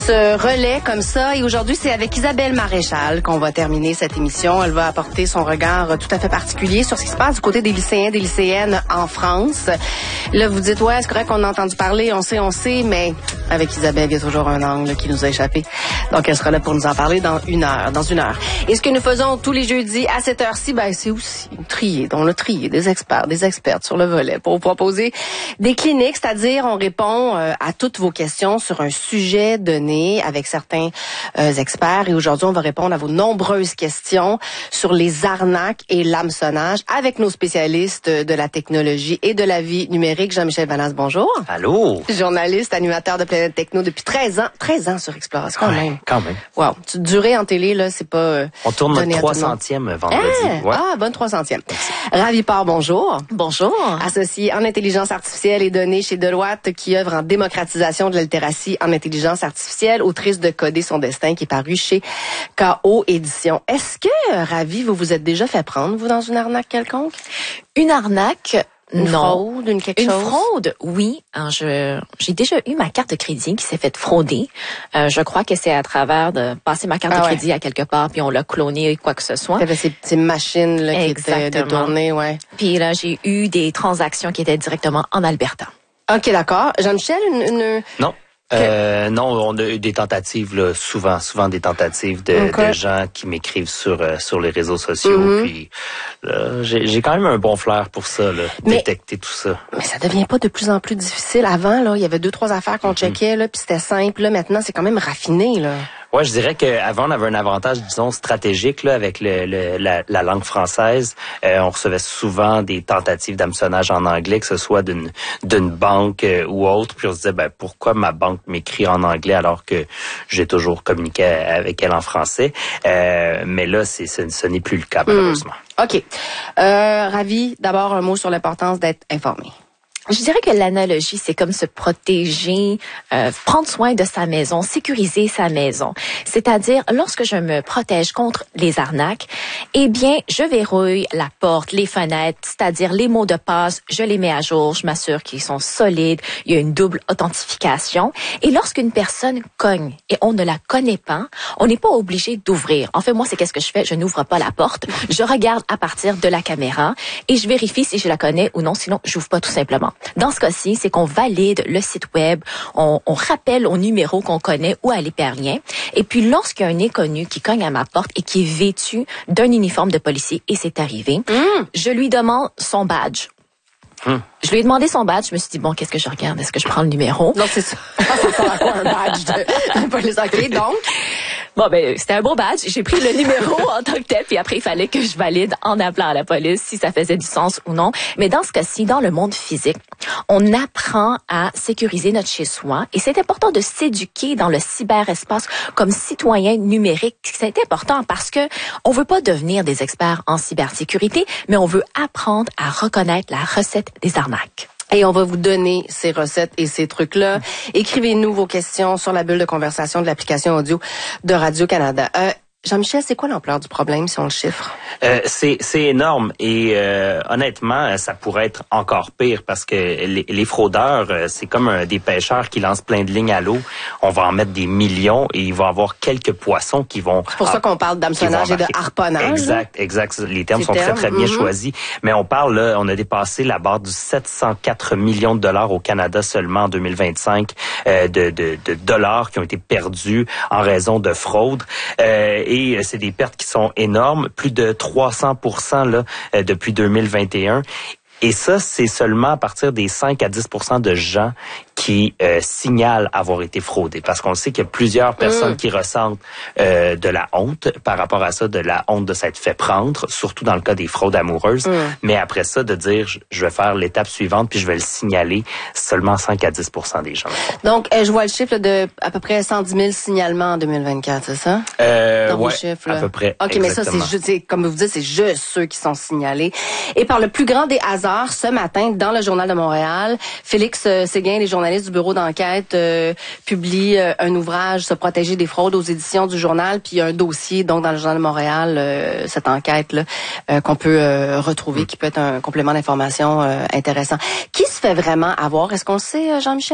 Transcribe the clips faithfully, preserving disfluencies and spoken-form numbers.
Ce relais comme ça, et aujourd'hui c'est avec Isabelle Maréchal qu'on va terminer cette émission. Elle va apporter son regard tout à fait particulier sur ce qui se passe du côté des lycéens, des lycéennes en France. Là vous dites ouais c'est correct qu'on a entendu parler, on sait, on sait, mais avec Isabelle il y a toujours un angle qui nous a échappé. Donc elle sera là pour nous en parler dans une heure, dans une heure. Et ce que nous faisons tous les jeudis à cette heure-ci, ben c'est aussi trier, dont le trier des experts, des expertes sur le volet pour vous proposer des cliniques, c'est-à-dire on répond euh, à toutes vos questions sur un sujet donné avec certains euh, experts. Et aujourd'hui, on va répondre à vos nombreuses questions sur les arnaques et l'hameçonnage avec nos spécialistes de la technologie et de la vie numérique. Jean-Michel Vanasse, bonjour. Allô. Journaliste, animateur de Planète Techno depuis treize ans. treize ans sur Exploration, quand ouais, même. Quand même. Wow. Tu durée en télé, là, c'est pas... Euh, on tourne notre trois centième vendredi. Ah, ouais. ah bonne trois centième. Ravi Part, bonjour. Bonjour. Associé en intelligence artificielle et données chez Deloitte, qui œuvre en démocratisation de la littératie en intelligence artificielle. Autrice de Coder son destin, qui est paru chez K O Éditions. Est-ce que, Ravi, vous vous êtes déjà fait prendre, vous, dans une arnaque quelconque? Une arnaque? Une non. fraude, une quelque une chose? Une fraude, oui. Alors, je, j'ai déjà eu ma carte de crédit qui s'est faite frauder. Euh, je crois que c'est à travers de passer ma carte ah de crédit ouais. à quelque part, puis on l'a cloné, quoi que ce soit. Il y avait ces, ces machines là, qui étaient détournées, ouais. Puis là, j'ai eu des transactions qui étaient directement en Alberta. OK, d'accord. Jean-Michel, une... une... Non. Euh, non, on a eu des tentatives là, souvent, souvent des tentatives de, okay. de gens qui m'écrivent sur euh, sur les réseaux sociaux. Mm-hmm. Puis là, j'ai, j'ai quand même un bon flair pour ça, là, mais, détecter tout ça. Mais ça devient pas de plus en plus difficile. Avant, là, il y avait deux trois affaires qu'on mm-hmm. checkait, là, puis c'était simple. Là, maintenant, c'est quand même raffiné, là. Ouais, je dirais qu'avant on avait un avantage, disons, stratégique là, avec le, le la, la langue française. Euh, on recevait souvent des tentatives d'hameçonnage en anglais, que ce soit d'une d'une banque euh, ou autre. Puis on se disait, ben pourquoi ma banque m'écrit en anglais alors que j'ai toujours communiqué avec elle en français. Euh, mais là, c'est ce, ce n'est plus le cas malheureusement. Mmh. OK. Euh, Ravi, d'abord un mot sur l'importance d'être informé. Je dirais que l'analogie, c'est comme se protéger, euh, prendre soin de sa maison, sécuriser sa maison. C'est-à-dire, lorsque je me protège contre les arnaques, eh bien, je verrouille la porte, les fenêtres, c'est-à-dire les mots de passe, je les mets à jour, je m'assure qu'ils sont solides, il y a une double authentification. Et lorsqu'une personne cogne et on ne la connaît pas, on n'est pas obligé d'ouvrir. En fait, moi, c'est qu'est-ce que je fais? Je n'ouvre pas la porte, je regarde à partir de la caméra et je vérifie si je la connais ou non, sinon, j'ouvre pas tout simplement. Dans ce cas-ci, c'est qu'on valide le site web, on, on rappelle au numéro qu'on connaît ou à l'hyperlien. Et puis, lorsqu'il y a un inconnu qui cogne à ma porte et qui est vêtu d'un uniforme de policier, et c'est arrivé, mmh. je lui demande son badge. Mmh. Je lui ai demandé son badge. Je me suis dit, bon, qu'est-ce que je regarde? Est-ce que je prends le numéro? Non, c'est ça. Ça sert à quoi un badge de, de police? OK, donc? Bon, ben, c'était un beau badge. J'ai pris le numéro en tant que tel, puis après, il fallait que je valide en appelant à la police si ça faisait du sens ou non. Mais dans ce cas-ci, dans le monde physique, on apprend à sécuriser notre chez-soi et c'est important de s'éduquer dans le cyberespace comme citoyen numérique. C'est important parce que on veut pas devenir des experts en cybersécurité, mais on veut apprendre à reconnaître la recette des arnaques. Et on va vous donner ces recettes et ces trucs-là. Écrivez-nous vos questions sur la bulle de conversation de l'application audio de Radio-Canada. Euh, Jean-Michel, c'est quoi l'ampleur du problème si on le chiffre? Euh, c'est, c'est énorme et euh, honnêtement, ça pourrait être encore pire parce que les, les fraudeurs, c'est comme un, des pêcheurs qui lancent plein de lignes à l'eau. On va en mettre des millions et il va y avoir quelques poissons qui vont... C'est pour ça qu'on parle d'hameçonnage et de harponnage. Exact, exact. Les termes c'est sont terme. très, très bien mm-hmm. choisis. Mais on parle, là, on a dépassé la barre du sept cent quatre millions de dollars au Canada seulement en deux mille vingt-cinq euh, de, de, de dollars qui ont été perdus en raison de fraude. Euh, Et c'est des pertes qui sont énormes, plus de trois cents pour cent là, depuis deux mille vingt et un. Et ça, c'est seulement à partir des cinq à dix pour cent de gens qui euh, signalent avoir été fraudés. Parce qu'on sait qu'il y a plusieurs personnes mmh. qui ressentent euh, de la honte par rapport à ça, de la honte de s'être fait prendre, surtout dans le cas des fraudes amoureuses. Mmh. Mais après ça, de dire, je vais faire l'étape suivante puis je vais le signaler, seulement cinq à dix pour cent des gens. Donc, euh, je vois le chiffre là, de à peu près cent dix mille signalements en deux mille vingt-quatre, c'est ça? Euh, Dans ouais, chiffres, à peu près. OK, exactement. mais ça, c'est juste, c'est, comme vous dites, c'est juste ceux qui sont signalés. Et par le plus grand des hasards, ce matin, dans le Journal de Montréal, Félix euh, Séguin, les journalistes du bureau d'enquête, euh, publie euh, un ouvrage, Se protéger des fraudes aux éditions du Journal, puis un dossier, donc dans le Journal de Montréal, euh, cette enquête-là, euh, qu'on peut euh, retrouver, mmh. qui peut être un complément d'information euh, intéressant. Qui se fait vraiment avoir? Est-ce qu'on le sait, Jean-Michel?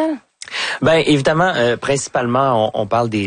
Ben évidemment, euh, principalement, on, on parle des